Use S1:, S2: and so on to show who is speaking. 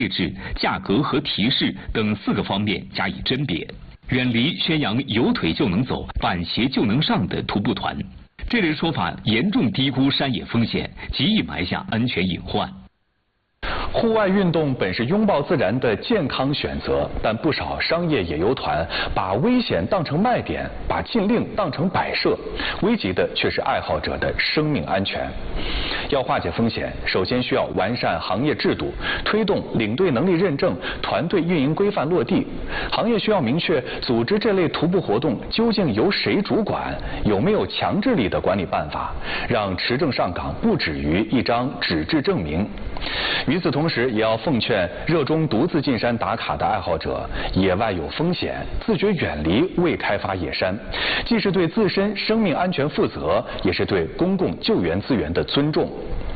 S1: 配置、价格和提示等4个方面加以甄别，远离宣扬有腿就能走、板鞋就能上的徒步团。这类说法严重低估山野风险，极易埋下安全隐患。
S2: 户外运动本是拥抱自然的健康选择，但不少商业野游团把危险当成卖点，把禁令当成摆设，危及的却是爱好者的生命安全。要化解风险，首先需要完善行业制度，推动领队能力认证、团队运营规范落地。行业需要明确组织这类徒步活动究竟由谁主管，有没有强制力的管理办法，让持证上岗不止于一张纸质证明。与此同时，也要奉劝热衷独自进山打卡的爱好者，野外有风险，自觉远离未开发野山，既是对自身生命安全负责，也是对公共救援资源的尊重。